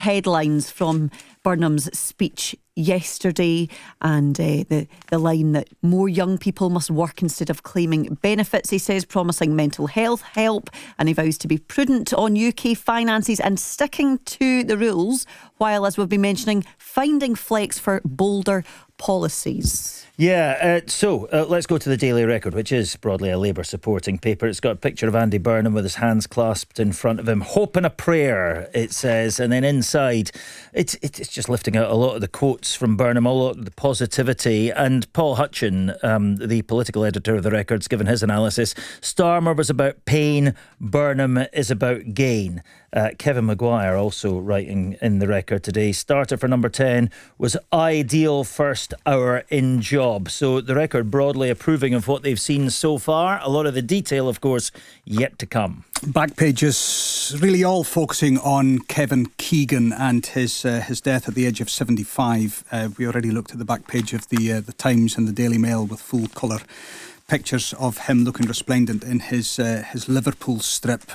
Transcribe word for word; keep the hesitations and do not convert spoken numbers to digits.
headlines from Burnham's speech yesterday, and uh, the, the line that more young people must work instead of claiming benefits, he says, promising mental health help, and he vows to be prudent on U K finances and sticking to the rules, while, as we've been mentioning, finding flex for bolder policies. Yeah, uh, so uh, let's go to the Daily Record, which is broadly a Labour supporting paper. It's got a picture of Andy Burnham with his hands clasped in front of him. Hope and a prayer, it says. And then inside, it's it's just lifting out a lot of the quotes from Burnham, a lot of the positivity. And Paul Hutchin, um, the political editor of the Record's given his analysis. Starmer was about pain, Burnham is about gain. Uh, Kevin Maguire also writing in the Record today. Starter for number ten was ideal first hour in job. So the Record broadly approving of what they've seen so far. A lot of the detail, of course, yet to come. Back pages really all focusing on Kevin Keegan and his uh, his death at the age of seventy-five. Uh, we already looked at the back page of the uh, the Times and the Daily Mail with full colour pictures of him looking resplendent in his uh, his Liverpool strip.